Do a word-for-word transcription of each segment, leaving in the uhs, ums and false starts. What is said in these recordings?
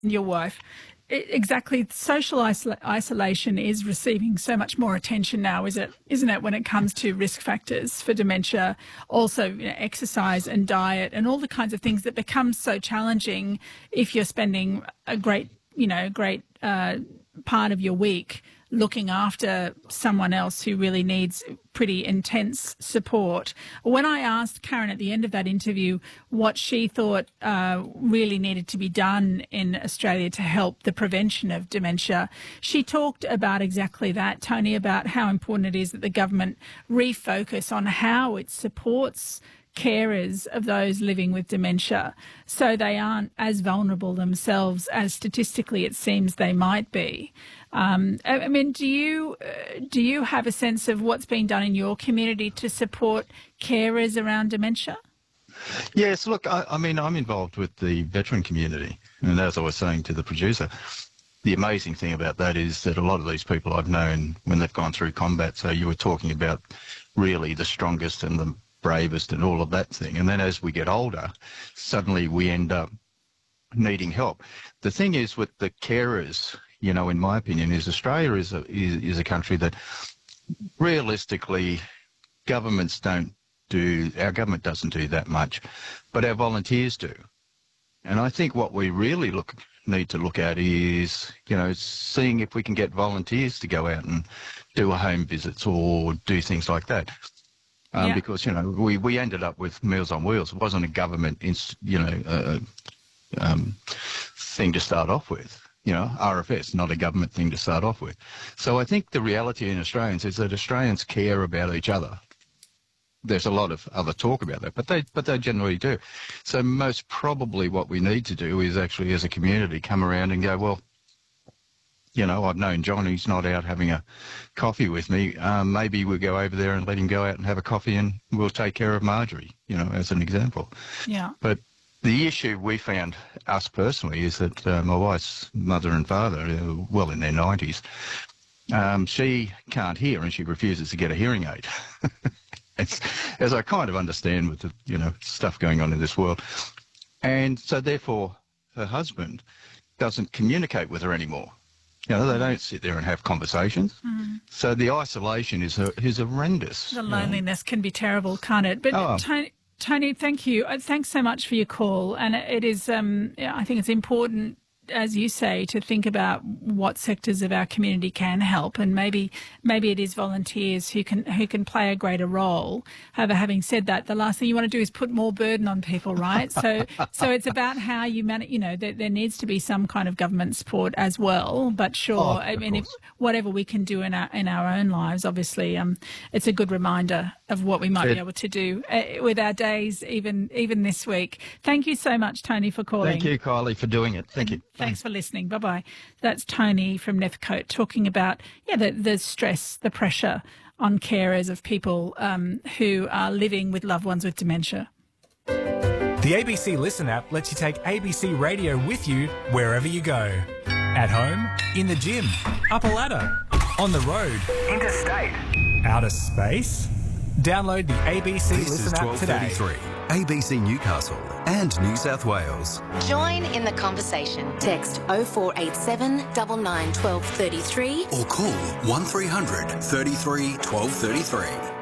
Your wife. I- Exactly. Social isol- isolation is receiving so much more attention now, is it? Isn't it? When it comes to risk factors for dementia, also you know, exercise and diet and all the kinds of things that become so challenging if you're spending a great, you know, great uh, part of your week looking after someone else who really needs pretty intense support. When I asked Karen at the end of that interview what she thought uh, really needed to be done in Australia to help the prevention of dementia, she talked about exactly that, Tony, about how important it is that the government refocus on how it supports carers of those living with dementia so they aren't as vulnerable themselves as statistically it seems they might be. Um, I mean, do you uh, do you have a sense of what's being done in your community to support carers around dementia? Yes, look, I, I mean, I'm involved with the veteran community, and as I was saying to the producer, the amazing thing about that is that a lot of these people I've known when they've gone through combat, so you were talking about really the strongest and the bravest and all of that thing, and then as we get older, suddenly we end up needing help. The thing is with the carers, you know, in my opinion, is Australia is a, is, is a country that realistically governments don't do, our government doesn't do that much, but our volunteers do. And I think what we really look need to look at is, you know, seeing if we can get volunteers to go out and do a home visits or do things like that. Um, Yeah. Because, you know, we, we ended up with Meals on Wheels. It wasn't a government, inst- you know, uh, um, thing to start off with. You know, R F S, not a government thing to start off with. So I think the reality in Australians is that Australians care about each other. There's a lot of other talk about that, but they but they generally do. So most probably what we need to do is actually as a community come around and go, well, you know, I've known John, he's not out having a coffee with me. Um, maybe we'll go over there and let him go out and have a coffee and we'll take care of Marjorie, you know, as an example. Yeah. But the issue we found, us personally, is that uh, my wife's mother and father, uh, well in their nineties, um, she can't hear and she refuses to get a hearing aid. It's, as I kind of understand with the, you know, stuff going on in this world. And so therefore her husband doesn't communicate with her anymore. You know, they don't sit there and have conversations. Mm. So the isolation is, is horrendous. The loneliness know. can be terrible, can't it? But oh. Tony, Tony, thank you. Uh, Thanks so much for your call. And it is, um, I think it's important, as you say, to think about what sectors of our community can help, and maybe maybe it is volunteers who can who can play a greater role. However, having said that, the last thing you want to do is put more burden on people, right? So so it's about how you manage. You know, there, there needs to be some kind of government support as well. But sure, oh, I mean, if, whatever we can do in our in our own lives, obviously, um, it's a good reminder of what we might it, be able to do uh, with our days, even even this week. Thank you so much, Tony, for calling. Thank you, Kylie, for doing it. Thank and you. Thanks for listening. Bye-bye. That's Tony from Nethercote talking about, yeah, the, the stress, the pressure on carers of people um, who are living with loved ones with dementia. The A B C Listen app lets you take A B C Radio with you wherever you go. At home, in the gym, up a ladder, on the road, interstate, outer space. Download the A B C This Listen is app today. twelve thirty-three, A B C Newcastle and New South Wales. Join in the conversation. Text oh four eight seven, nine nine, one two three three Or call one three hundred, thirty-three, twelve thirty-three.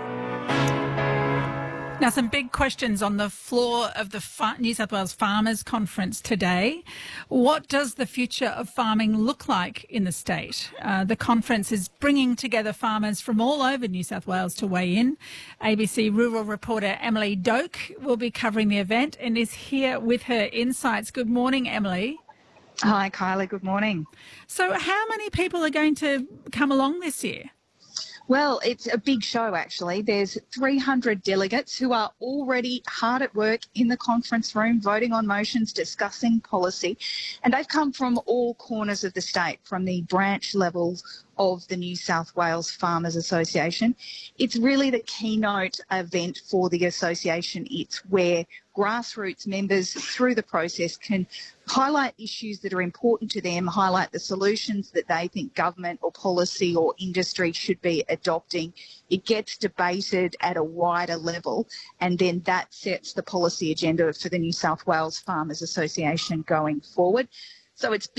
Now, some big questions on the floor of the Fa- New South Wales Farmers Conference today. What does the future of farming look like in the state? Uh, the conference is bringing together farmers from all over New South Wales to weigh in. A B C rural reporter Emily Doak will be covering the event and is here with her insights. Good morning, Emily. Hi, Kylie. Good morning. So how many people are going to come along this year? Well, it's a big show, actually. There's three hundred delegates who are already hard at work in the conference room, voting on motions, discussing policy. And they've come from all corners of the state, from the branch levels of the New South Wales Farmers Association. It's really the keynote event for the association. It's where grassroots members through the process can highlight issues that are important to them, highlight the solutions that they think government or policy or industry should be adopting. It gets debated at a wider level, and then that sets the policy agenda for the New South Wales Farmers Association going forward. So it's